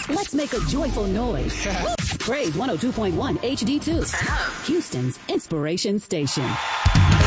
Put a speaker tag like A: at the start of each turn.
A: Let's make a joyful noise. Praise 102.1 HD2. Houston's inspiration station.